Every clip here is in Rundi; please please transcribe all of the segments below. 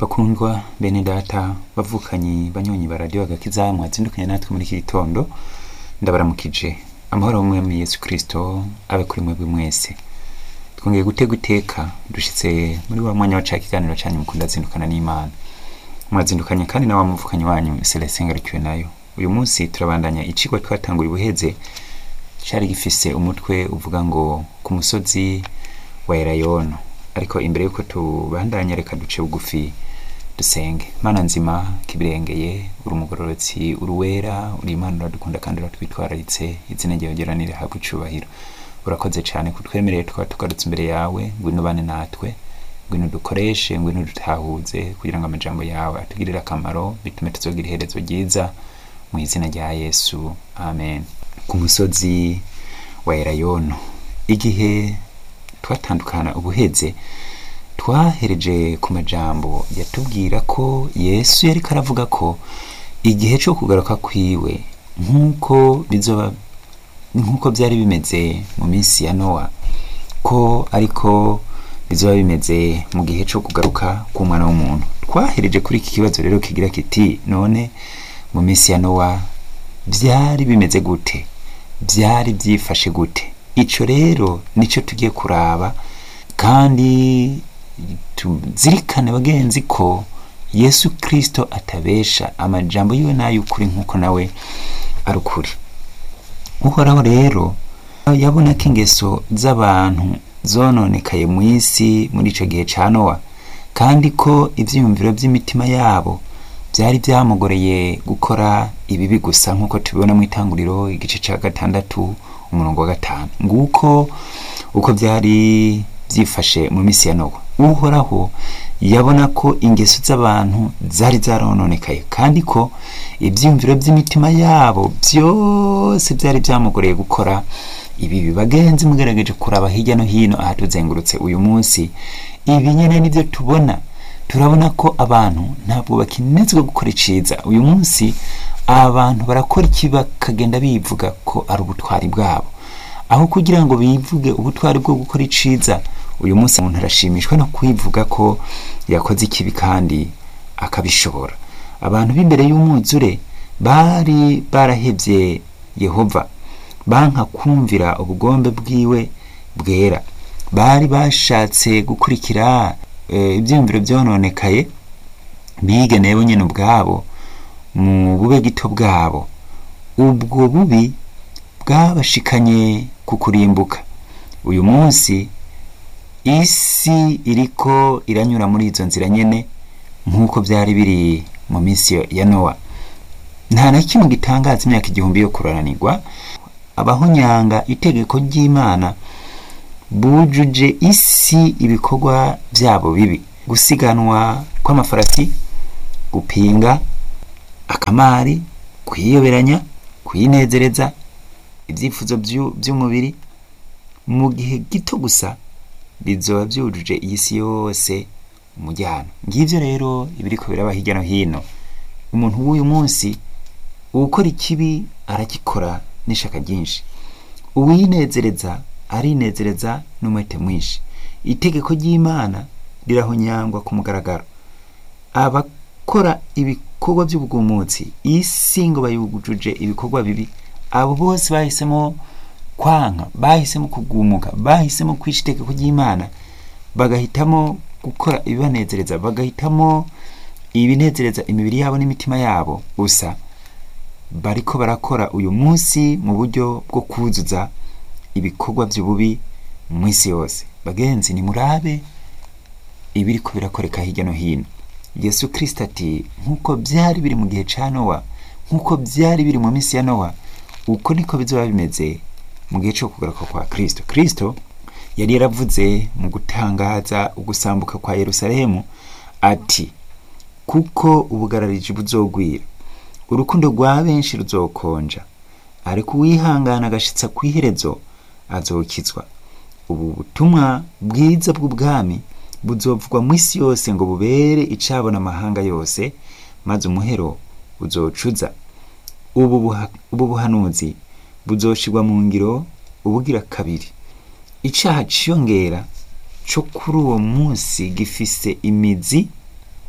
Bakundwa bene data bavukanyi banyonyi ba radio agakiza mwazindukanye natwe muri iki gitondo, ndabaramukije amahoro mu Yesu Kristo abe kuri mwebwe mwese. Twongeye gutega iteka dushitse muri wa mwanya wa kiganiro cyanyu mukunda zindukana n'Imana. Mwazindukanye kandi na wa muvukanyi wanyu Celestin Ngarukiwe nayo. Uyu munsi turabandanya icigwa twatanguye ubuheze cyari gifise umutwe uvuga ngo ku musozi wa Elayono. Ariko imbere yuko tubandanya reka duce bugufi dusenge. Mana nzima kibirengeye, uri umugororotsi, uruwera, uri Imana uradukunda kandi uratwitwararitse, izina ryawe geranire habwe icubahiro. Urakoze cyane kutwemereye tugarutse imbere yawe, ngwino bane natwe, ngwino dukoreshe, ngwino dutahuze kugira ngo amajambo yawe atugirire akamaro, bitume tuzogira iherezo ryiza mu izina rya Yesu, amen. Ku musozi wa Elayono, igihe twatandukana ubuheze twahereje ku majambo yatubwira ko Yesu yari karavuga ko igihe cyo kugaruka kwiwe nkuko byari bimeze mu minsi ya Nowa, ko ariko bizoba bimeze mu gihe cyo kugaruka ku mwana w'umuntu. Twahereje kuri iki kibazo rero kigira kiti, none mu minsi ya Nowa byari bimeze gute, byari byifashe gute? Ico rero nico tugiye kuraba, kandi tuzirikane bagenzi ko Yesu Kristo atabesha, amajambo yiwe n'ay'ukuri nkuko nawe ari ukuri. Uhoraho rero yabona ko ingeso z'abantu zononekaye mu isi muri ico gihe ca Nowa, kandi ko ivyiyumviro by'imitima yabo byari byamugoreye gukora ibibi gusa, nkuko tubibona mu Itanguriro igice ca 6 umurongo wa 5. Nguko uko byari byifashe mu minsi ya Nowa. Uhoraho yabona ko ingeso z'abantu zari zarononekaye, kandi ko ibyumviro by'imitima yabo byose byari byamugoreye gukora ibibi. Bagenzi mugerageje kuraba hirya no hino ahatuzengurutse uyu munsi, ibi nyene nivyo tubona. Turabona ko abantu ntabwo bakinezwe gukora iciza. Uyu munsi abantu barakora ikiba kagenda bivuga ko ari ubutwari bwabo, aho kugira ngo bivuge ubutwari bwo gukora iciza. Uyu munsi umuntu arashimishwa no kwivuga ko yakoze ikibi kandi akabishobora. Abantu b'imbere y'umwuzure bari barahevye Yehova, banka kumvira ubugombe bwiwe bwera, bari bashatse gukurikira ibyumviro byononekaye, bigenewe nyene ubwabo mu bube gito bwabo. Ubwo bubi bwabashikanye kukurimbuka. Uyu munsi isi iriko iranyura muri izo nzira nyene nkuko byari biri mu minsi ya Nowa. Nta na kimwe gitangaza imyaka 1000 yo kurananirwa. Abahonyanga itegeko ry'Imana bujuje isi ibikorwa byabo bibi, gusiganwa kw'amafarasi, gupinga akamari, kwiyoberanya, kwinezereza, ibyifuzo by'umubiri. Mu gihe gito gusa bizoba byujuje isi yose umujyano. Ngivyo rero ibiriko biraba hirya no hino. Umuntu w'uyu munsi ukora ikibi arakikora n'ishaka ryinshi, uwinezereza arinezereza n'umwete mwinshi. Itegeko ry'Imana rirahonyangwa ku mugaragaro. Abakora ibikorwa by'ubugumutsi, isi ngo bayugujuje ibikorwa bibi, abo bose bahisemo kwanka, bahisemo kugumuka, bahisemo kwisha itegeko ry'Imana, bagahitamo gukora ibibanezereza, bagahitamo ibinezereza imibiri yabo n'imitima yabo. Gusa bariko barakora uyu munsi mu buryo bwo kuzuza ibikorwa by'ububi mu isi yose. Bagenzi ni murabe ibiriko birakoreka hirya no hino. Yesu Kristo ati nkuko byari biri mu gihe ca Nowa, nkuko byari biri mu minsi ya Nowa, uko niko bizoba bimeze mu gihe cyo kugaruka kwa Kristo. Kristo yari yaravuze mu gutangaza ugusambuka kwa Yerusalemu ati, kuko ubugarariji buzogwira, urukundo rwa benshi ruzokonja, ariko uwihangana agashitsa kw'iherezo azokizwa. Ubu butumwa bwiza bw'ubwami buzovugwa mu isi yose ngo bubere icabona amahanga yose, maze umuhero uzocuza. Ubu buhanuzi buzoshirwa mu ngiro ubugira kabiri. Icaha ciyongera cyo kuri uwo munsi gifise imizi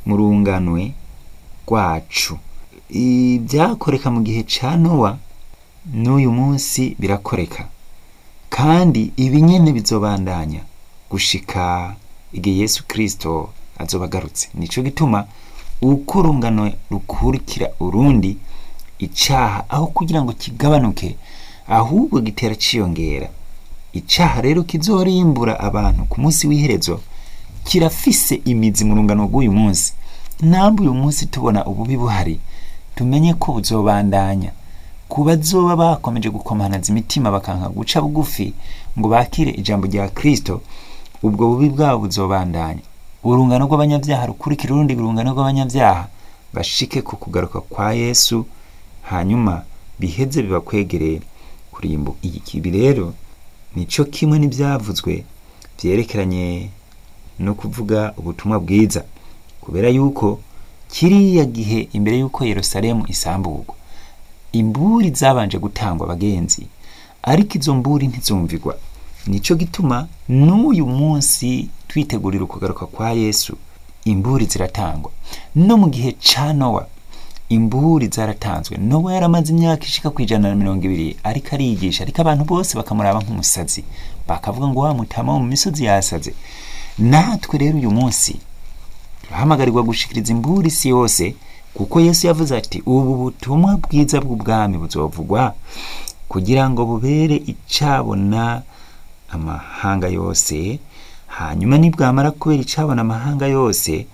mu runganwe rwacu. Ibyakoreka mu gihe ca Nowa n'uyu munsi birakoreka, kandi ibi nyene bizobandanya gushika igihe Yesu Kristo azoba agarutse. Nico gituma uko urungano rukurikira urundi, icaha aho kugira ngo kigabanuke ahubwo gitera ciyongera. Icaha rero kizorimbura abantu ku munsi w'iherezo kirafise imizi mu rungano rw'uyu munsi. Nambu uyu munsi tubona ububi buhari, tumenye ko buzobandanya ku bazoba bakomeje gukomanaza imitima bakanka guca bugufi ngo bakire ijambo rya Kristo. Ubwo bubi bwabo buzobandanya. Urungano rw'abanyabyaha rukurikira urundi urungano rw'abanyabyaha, bashike ku kugaruka kwa Yesu, hanyuma biheze bibakwegereye kurimbuka. Ikibi rero nico kimwe n'ibyavuzwe byerekeranye no kuvuga ubutumwa bwiza, kubera yuko kiriya gihe imbere yuko Yerusalemu isamburwa, imburi zabanje gutangwa bagenzi, ariko izo mburi ntizumvirwa. Nico gituma n'uyu munsi twitegurira ukugaruka kwa Yesu, imburi ziratangwa. No mu gihe ca Nowa imburi zaratanzwe. Nowa yaramaze imyaka ishika ku 120 ariko arigisha, ariko abantu bose bakamuraba nk'umusazi, bakavuga ngo wa mutama mu misozi yasaze. Natwe rero uyu munsi turahamagarwa gushikiriza imburi isi yose, kuko Yesu yavuze ati ubu butumwa bwiza bw'ubwami buzovugwa kugira ngo bubere icabona amahanga yose, hanyuma nibwamara kubera icabona amahanga yose,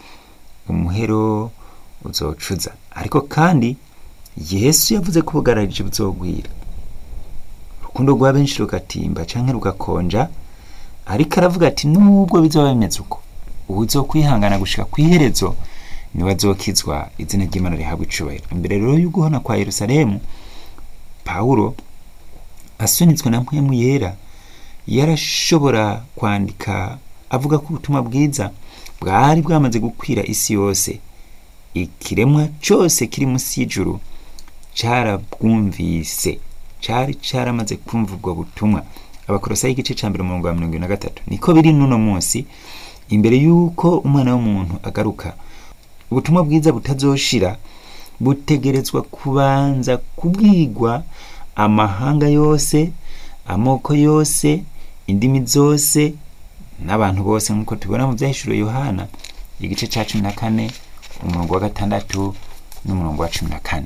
umuhero uzocuza. Ariko kandi Yesu yavuze ko bugararije buzogwira. Urukundo rwa benshi rugatimba canke rugakonja, ariko aravuga ati nubwo bizoba bimeze uko, uzokwihangana gushika kwiherezo niwe azokizwa, izina ry'Imana rihabwa icubahiro. Imbere rero y'uguhona kwa Yerusalemu, Pawulo asunitswe na mpwemu yera yarashobora kwandika avuga ko ubutumwa bwiza bwari bwamaze gukwira isi yose. Ikiremwa cyose kiri munsi y'ijuru carabwumvise, cari caramaze kumva ubwo butumwa. Abakolosayi igice ca 1:23. Niko biri nuno munsi, imbere yuko umwana w'umuntu agaruka, ubutumwa bwiza butazoshira butegerezwa kubanza kubwigwa amahanga yose, amoko yose, indimi zose, n'abantu bose, nkuko tubona mu byahishuro Yohana igice ca 14 umurongo wa 6 n'umurongo wa 14.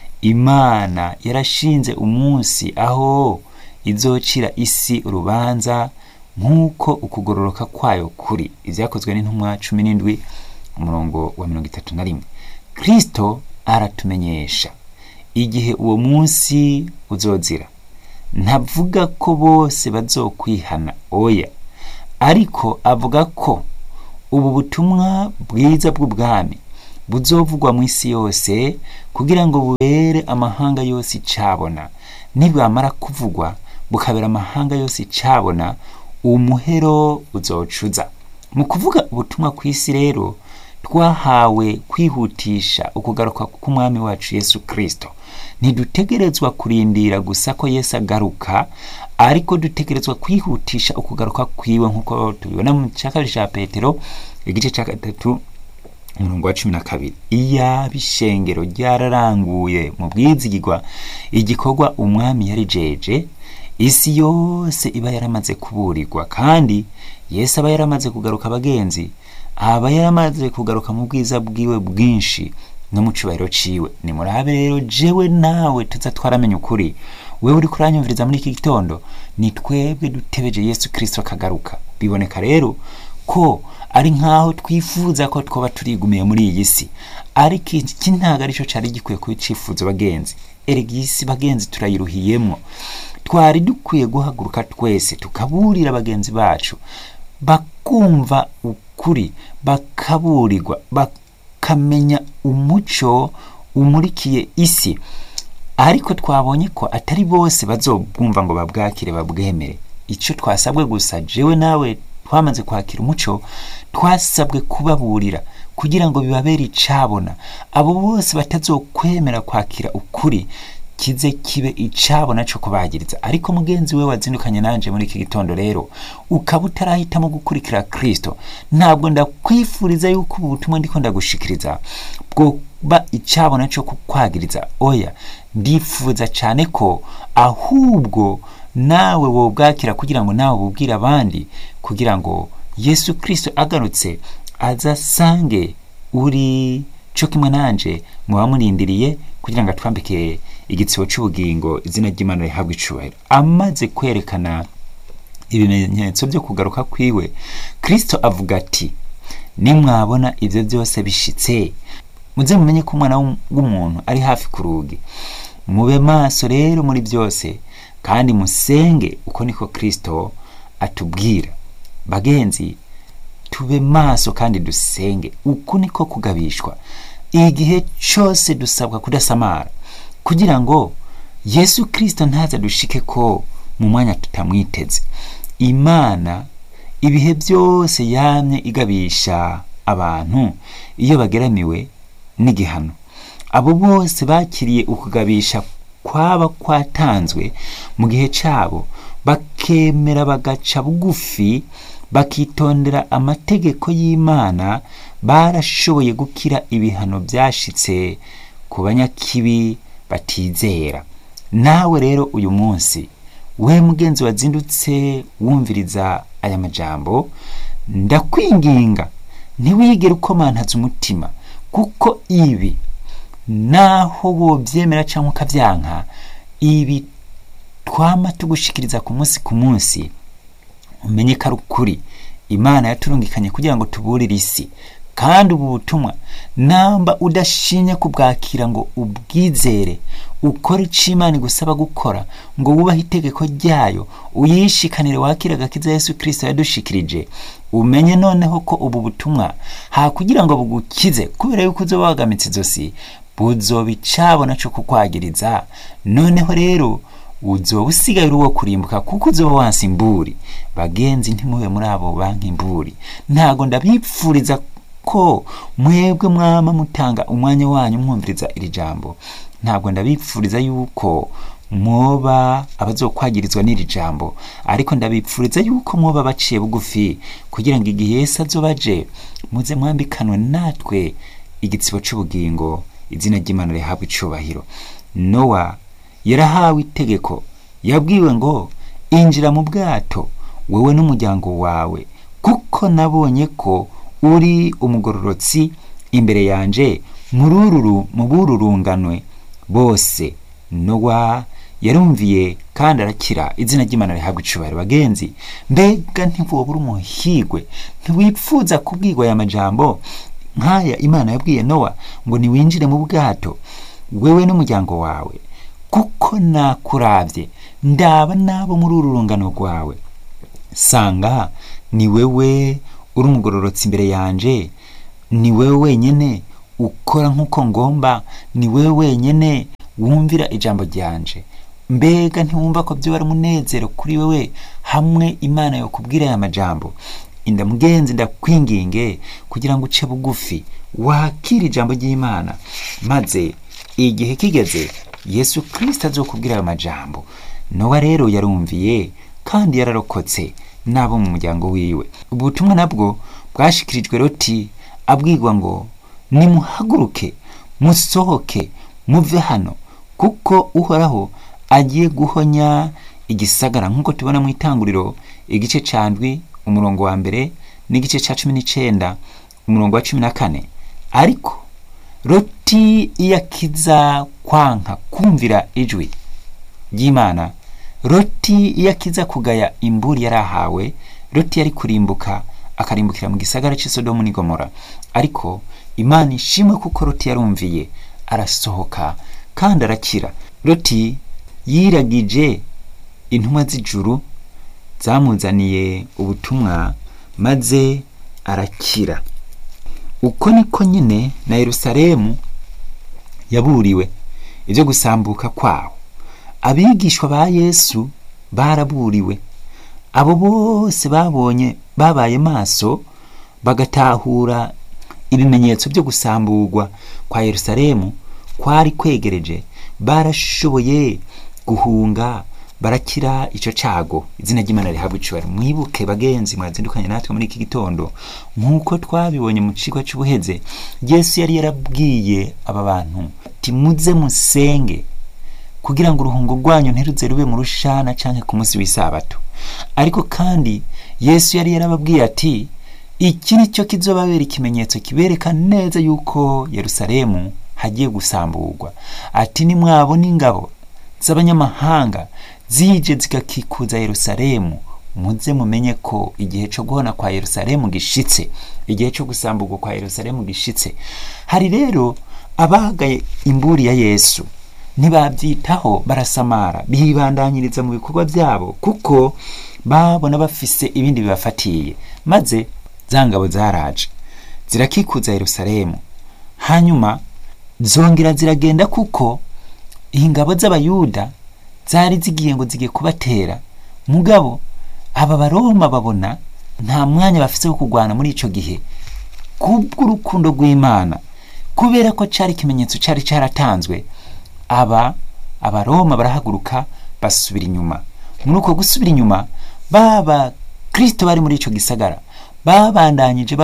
Imana yarashinze umunsi aho izocira isi urubanza nkuko ukugororoka kwayo kuri. Ivyakozwe n'intumwa 17 umurongo wa 31. Kristo aratumenyesha igihe uwo munsi uzozira. Ntavuga ko bose bazokwihana, oya, ariko avuga ko ubu butumwa bwiza bw'ubwami buzovugwa mu isi yose kugira ngo bubere amahanga yose icabona. Nibwamara kuvugwa bukabera amahanga yose icabona, umuhero uzocuza. Mu kuvuga ubutumwa ku isi rero, twahawe kwihutisha ukugaruka k'umwami wacu Yesu Kristo. Ntidutegerezwa kurindira gusa ko Yesu agaruka, ariko dutegerezwa kwihutisha ukugaruka kwiwe, nkuko tubibona mu cakabiri ca Petero igice ca 3 umurongo wa 12. Iya bishengero ryararanguye mu bwizigirwa igikorwa umwami yari jeje, isi yose iba yaramaze kuburirwa, kandi Yesu aba yaramaze kugaruka bagenzi, aba yaramaze kugaruka mu bwiza bwiwe bwinshi no mu cubahiro ciwe. Ni murabe rero jewe nawe tuza twaramenya ukuri. Wewe uri kuranyumviriza muri iki gitondo, ni twebwe dutebeje Yesu Kristo akagaruka. Biboneka rero ko ari nkaho twifuza ko twoba turigumiye muri iyi si, ariko iki ntago arico cari gikwiye kwicifuzo bagenzi. Erega isi bagenzi turayiruhiyemo. Twari dukwiye guhaguruka twese tukaburira bagenzi bacu, bakumva ukuri, bakaburirwa, bakamenya umuco umurikiye isi. Ariko twabonye ko atari bose bazobwumva ngo babwakire babwemere. Ico twasabwe gusa jewe nawe twamaze kwakira umuco, twasabwe kubaburira kugira ngo bibabere icabona. Abo bose batazokwemera kwakira ukuri, kize kibe icabo naco kubagiriza. Ariko mugenzi we wazindukanye nanje muri iki gitondo rero ukaba utarahitamo gukurikira Kristo, ntabwo ndakwifuriza yuko ubu butumwa ndiko ndagushikiriza bwo ba icabo naco kukwagiriza. Oya, ndifuza cyane ko ahubwo nawe wobwakira kugira ngo nawe bubwira abandi, kugira ngo Yesu Kristo agarutse azasange uri cyo kimwe nanje muba murindiriye kugira ngo atwambike igitsibo cy'ubugingo, izina ry'Imana rihabwe icubahiro. Amaze kwerekana ibimenyetso byo kugaruka kwiwe, Kristo avuga ati, nimwabona ibyo byose bishitse muze mumenye ko umwana w'umuntu ari hafi ku rugi. Mube maso rero muri byose kandi musenge. Uko niko Kristo atubwira. Bagenzi, tube maso kandi dusenge. Uko niko kugabishwa. Igihe cyose dusabwa kudasamara kugira ngo Yesu Kristo ntaza dushike ko mu mwanya tutamwiteze. Imana ibihe byose yamye igabisha abantu iyo bageramiwe n'igihano. Abo bose bakiriye ukugabisha kwaba kwatanzwe mu gihe cyabo, bakemera bagaca bugufi, bakitondera amategeko y'Imana, barashoboye gukira ibihano byashitse ku banyakibi batizera. Nawe rero uyu munsi, we mugenzi wazindutse wumviriza aya majambo, ndakwinginga ntiwigere ukomantaza umutima, kuko ibi naho wobyemera cyangwa ukabyanka, ibi twama tugushikiriza ku munsi umenye ko ari ukuri. Imana yaturungikanye kugira ngo tuburire isi, kandi ubu butumwa namba udashinye kubwakira ngo ubwizere, ukora icyo Imana igusaba gukora, ngo wubahe itegeko ryayo, uyishikanire wakira agakiza Yesu Kristo yadushikirije, umenye noneho ko ubu butumwa kugira ngo bugukize, kubera yuko uzoba wagamitse izosi, buzoba naco kukwagiriza. Noneho rero uzoba usigaye uwo kurimbuka, kuko uzoba wansi imburi. Bagenzi, ntimube muri abo banki imburi. Ntago ndabipfuriza ko mwebwe mwama mutanga umwanya wanyu mwumviriza iri jambo. Ntabwo ndabipfuriza yuko mwoba abazokwagirizwa n'iri jambo, ariko ndabipfuriza yuko mwoba baciye bugufi, kugira ngo igihe Yesu azobaje muze mwambikanwe natwe igitsibo cy'ubugingo, izina ry'Imana rihabwe icubahiro. Nowa yarahawe itegeko, yabwiwe ngo injira mu bwato wewe n'umuryango wawe, kuko nabonye ko uri umugororotsi imbere yanje mu bururunganwe bose. Nowa yarumviye kandi arakira, izina ry'Imana rihabwe icubahiro. Bagenzi, mbega ntiwobura umuhigwe, ntiwipfuza kubwirwa aya majambo nk'aya Imana yabwiye Nowa ngo niwinjire mu bwato wewe n'umuryango wawe, kuko nakuravye ndaba nabo muri ururungano rwawe, sanga ni wewe uri umugororotsi imbere yanje, ni wewe wenyene ukora nk'uko ngomba, ni wewe wenyene wumvira ijambo ryanje. Mbega ntiwumva ko byo ari umunezero kuri wewe hamwe Imana yo kubwira aya majambo? Inda mugenzi, ndakwinginge kugira ngo uce bugufi wakira ijambo ry'Imana, maze igihe kigeze Yesu Kristo azokubwira aya majambo. Nowa rero yarumviye kandi yararokotse nabo mu muryango wiwe. Ubutumwa nabwo bwashikirijwe Loti, abwirwa ngo nimuhaguruke musohoke muve hano, kuko Uhoraho agiye guhonya igisagara, nk'uko tubona mu Itanguriro igice ca 7 umurongo wa 1 n'igice ca 19 umurongo wa 14. Ariko Loti yakiza kwanka kumvira ijwi ry'Imana, Loti yakiza kugaya imburi yarahawe, Loti yari kurimbuka akarimbukira mu gisagara cy'i Sodomu n'i Gomora. Ariko Imana ishimwe kuko Loti yarumviye, arasohoka kandi arakira. Loti yiragije intumwa z'ijuru zamuzaniye ubutumwa, maze arakira. Uko niko nyine na Yerusalemu yaburiwe ibyo gusambuka kwawo. Abigishwa ba Yesu baraburiwe. Abo bose babaye maso, bagatahura ibimenyetso byo gusamburwa kwa Yerusalemu kwari kwegereje, barashoboye guhunga barakira ico cago. Izina ry'Imana rihabwa icubahiro. Mwibuke bagenzi mwazindukanye natwe muri iki gitondo, nkuko twabibonye mu cigwa c'ubuheze, Yesu yari yarabwiye aba bantu ati muze musenge kugira ngo uruhungo rwanyu ntiruze rube mu rushana canke ku munsi w'isabato. Ariko kandi Yesu yari yarababwiye ati iki nicyo kizobabera ikimenyetso kibereka neza yuko Yerusalemu hagiye gusamburwa. Ati nimwabona ingabo z'abanyamahanga zije zigakikuza Yerusalemu, muze mumenye ko igihe cyo guhona kwa Yerusalemu gishitse, igihe cyo gusamburwa kwa Yerusalemu gishitse. Hari rero abagaye imburi ya Yesu ntibabyitaho, barasamara, bibandanyiriza mu bikorwa byabo kuko babona bafise ibindi bibafatiye. Maze za ngabo zaraje zirakikuza Yerusalemu, hanyuma zongera ziragenda kuko ingabo z'abayuda zari zigiye ngo zigiye kubatera. Mugabo aba Baroma babona nta mwanya bafise wo kugwana muri ico gihe kubw'urukundo rw'Imana, kubera ko cari ikimenyetso cari caratanzwe. Abaroma barahaguruka basubira inyuma. Muri uko gusubira inyuma, baba Kristo bari muri ico gisagara babandanyije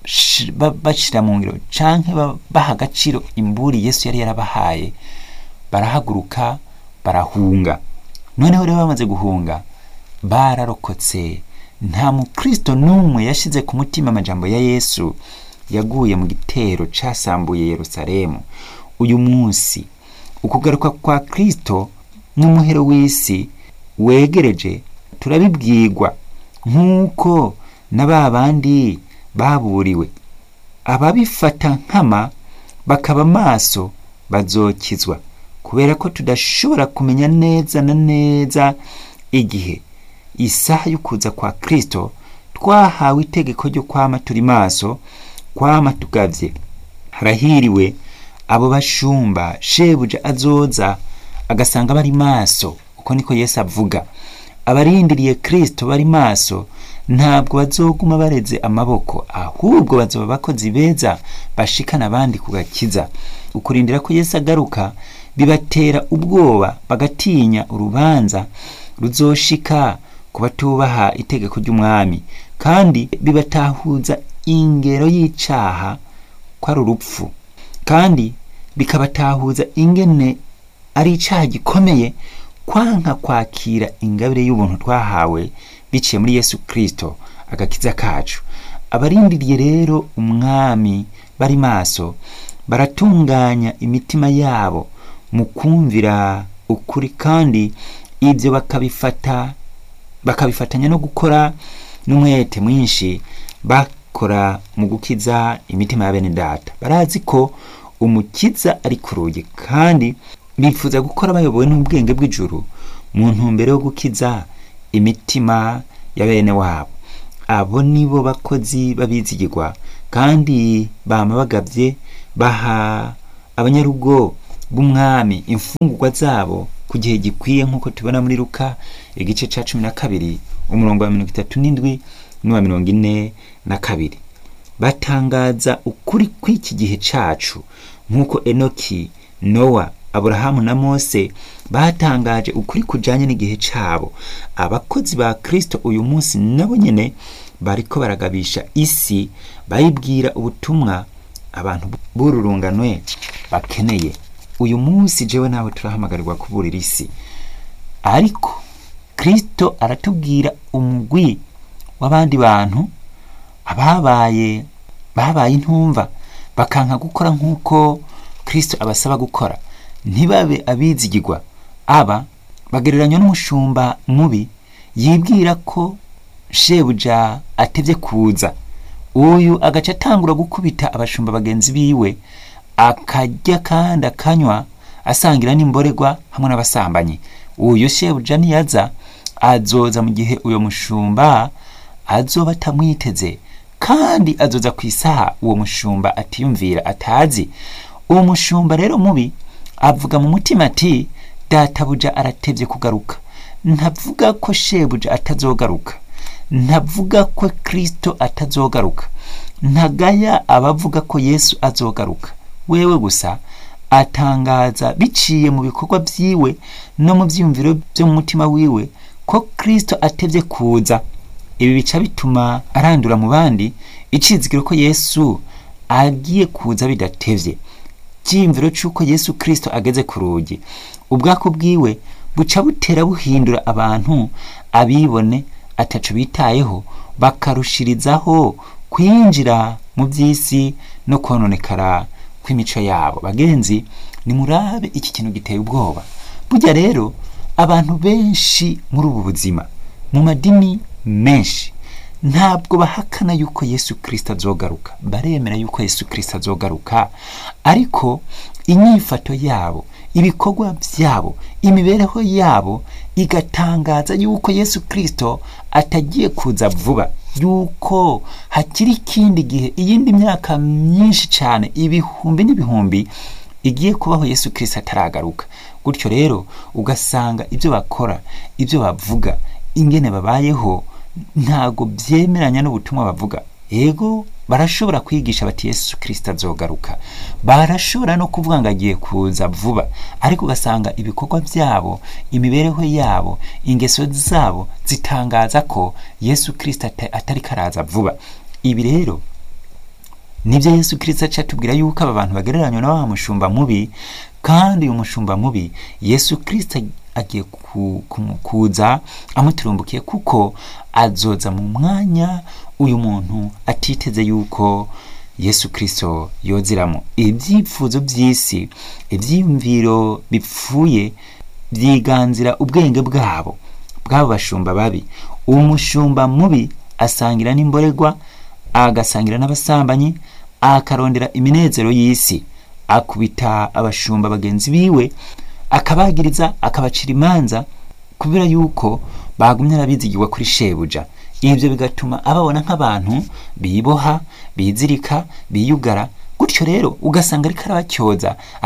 bashira mu ngiro canke baha agaciro imburi Yesu yari yarabahaye. Barahaguruka barahunga. Noneho rero bamaze guhunga bararokotse. Nta mukristo n'umwe yashize ku mutima amajambo ya Yesu yaguye mu gitero casambuye Yerusalemu. Uyu munsi ukugaruka kwa Kristo n'umuhero w'isi wegereje, turabibwirwa nk'uko n'ababandi baburiwe. Ababifata nkama bakaba maso bazokizwa, kubera ko tudashobora kumenya neza na neza igihe isaha y'ukuza kwa Kristo. Twahawe itegeko ryo kwama turi maso, kwama tugavye. Harahiriwe abo bashumba shebuja azoza agasanga bari maso. Uko niko Yesu avuga. Abarindiriye Kristo bari maso ntabwo bazoguma bareze amaboko, ahubwo bazoba bakozi beza bashikana abandi kugakiza. Ukurindira ko Yesu agaruka bibatera ubwoba, bagatinya urubanza ruzoshika kubatubaha itegeko ry'umwami, kandi bibatahuza ingero y'icaha kwa urupfu, kandi bikabatahuza ingene ari icaha gikomeye kwanka kwakira ingabire y'ubuntu twahawe biciye muri Yesu Kristo agakiza kacu. Abarindiriye rero umwami bari maso baratunganya imitima yabo mu kumvira ukuri, kandi ibyo bakabifatanya no gukora n'umwete mwinshi bakora mu gukiza imitima ya bene data. Barazi ko umukiza ari kuruye, kandi bifuza gukora bayobowe n'ubwenge bw'ijuru mu ntumbero yo gukiza imitima ya bene wabo. Abo nibo bakozi babizigirwa, kandi bama bagavye baha abanyarugo b'umwami imfungurwa zabo ku gihe gikwiye, nk'uko tubona muri Luka igice ca 12 umurongo wa 37 n'uwa 42. Batangaza ukuri kw'iki gihe cacu nk'uko Enoki, Nowa, Aburahamu na Mose batangaje ukuri kujanye n'igihe cabo. Abakozi ba Kristo uyu munsi nabo nyene bariko baragabisha isi, bayibwira ubutumwa abantu bururunganwe bakeneye. Uyu munsi jewe nawe turahamagarirwa kuburira isi, ariko Kristo aratubwira umugwi w'abandi bantu babaye intumva, bakanka gukora nk'uko Kristo abasaba gukora, ntibabe abizigirwa. Aba bagereranywa n'umushumba mubi yibwira ko shebuja atevye kuza. Uyu agaca atangura gukubita abashumba bagenzi biwe, akarya kandi akanywa, asangira n'imborerwa hamwe n'abasambanyi. Uyu shebuja niyaza azoza mu gihe uyo mushumba azoba atamwiteze, kandi azoza ku isaha uwo mushumba atiyumvira, atazi. Uwo mushumba rero mubi avuga mu mutima ati databuja aratevye kugaruka. Ntavuga ko shebuja atazogaruka, ntavuga ko Kristo atazogaruka, ntagaya abavuga ko Yesu azogaruka. Wewe gusa atangaza biciye mu bikorwa vyiwe no mu vyiyumviro vyo mu mutima wiwe ko Kristo atevye kuza. Ibi bica bituma arandura mu bandi icizigiro ko Yesu agiye kuza bidatevye. Cyimviro cyuko Yesu Kristo ageze ku rugi, ubwako bwiwe buca butera buhindura abantu abibone ataco bitayeho, bakarushirizaho kwinjira mu by'isi no kononekara kw'imico yabo. Bagenzi, ni murabe iki kintu giteye ubwoba. Burya rero abantu benshi muri ubu buzima mu madini menshi ntabwo bahakana yuko Yesu Kristo azogaruka, baremera yuko Yesu Kristo azogaruka, ariko inyifato yabo, ibikorwa byabo, imibereho yabo igatangaza yuko Yesu Kristo atagiye kuza vuba, yuko hakiri ikindi gihe, iyindi myaka myinshi cyane, ibihumbi n'ibihumbi igiye kubaho Yesu Kristo ataragaruka. Gutyo rero ugasanga ibyo bakora, ibyo bavuga, ingene babayeho ntago byemeranya n'ubutumwa bavuga. Ego barashobora kwigisha bati Yesu Kristo azogaruka, barashobora no kuvuga ngo agiye kuza vuba, ariko ugasanga ibikorwa byabo, imibereho yabo, ingeso zabo zitangaza ko Yesu Kristo atari karaza vuba. Ibi rero nibyo Yesu Kristo acatubwira yuko aba bantu bagereranywa na wa mushumba mubi, kandi uyu mushumba mubi Yesu Kristo agiye kuza amuturumbukiye, kuko azoza mu mwanya uyu muntu atiteze yuko Yesu Kristo yoziramo. Ibyifuzo by'isi, ibyiyumviro bipfuye byiganzira ubwenge bwabo bashumba babi. Umushumba mubi asangira n'imboregwa, agasangira n'abasambanyi, akarondera iminezero y'isi, akubita abashumba bagenzi biwe, akabagiriza, akabacira imanza kubera yuko bagumye arabizigirwa kuri shebuja. Ibyo bigatuma ababona nk'abantu biboha, bizirika, biyugara. Gutyo rero ugasanga ariko arabacyoza